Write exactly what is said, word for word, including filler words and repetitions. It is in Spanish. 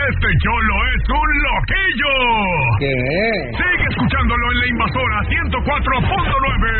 Este cholo es un loquillo. ¿Qué? Sigue escuchándolo en La Invasora ciento cuatro punto nueve.